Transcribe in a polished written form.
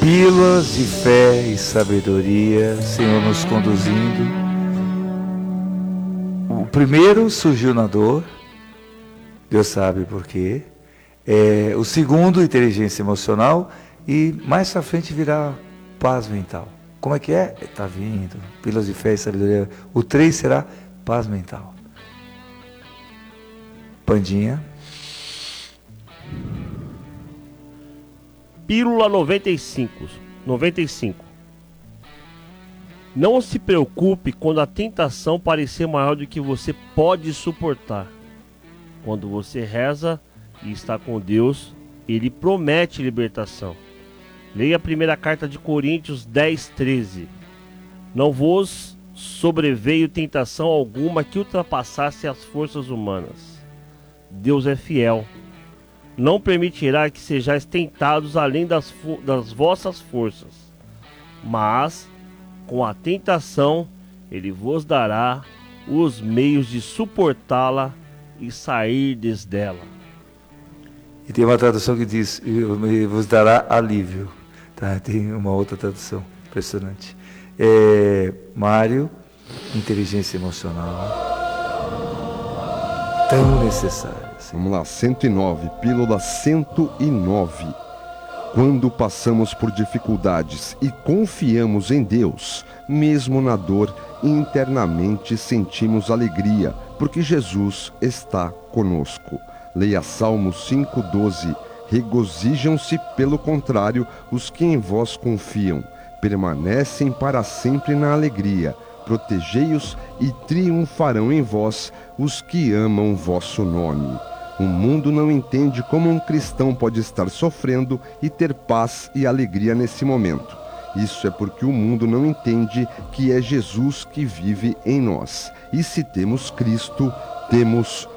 Pílulas de fé e sabedoria, Senhor nos conduzindo. O primeiro surgiu na dor, Deus sabe por quê. O segundo, inteligência emocional, e mais pra frente virá paz mental. Como é que é? Está vindo, pílulas de fé e sabedoria. O 3 será paz mental. Pandinha. Pílula 95. Não se preocupe quando a tentação parecer maior do que você pode suportar. Quando você reza e está com Deus, Ele promete libertação. Leia a primeira carta de Coríntios 10:13. Não vos sobreveio tentação alguma que ultrapassasse as forças humanas. Deus é fiel. Não permitirá que sejais tentados além das vossas forças, mas com a tentação Ele vos dará os meios de suportá-la e sairdes dela. E tem uma tradução que diz, vos dará alívio. Tá? Tem uma outra tradução, impressionante. Mário, inteligência emocional, tão necessária. Vamos lá, 109, pílula 109. Quando passamos por dificuldades e confiamos em Deus, mesmo na dor, internamente sentimos alegria, porque Jesus está conosco. Leia Salmos 5:12. Regozijam-se, pelo contrário, os que em vós confiam. Permanecem para sempre na alegria. Protegei-os e triunfarão em vós os que amam vosso nome. O mundo não entende como um cristão pode estar sofrendo e ter paz e alegria nesse momento. Isso é porque o mundo não entende que é Jesus que vive em nós. E se temos Cristo, temos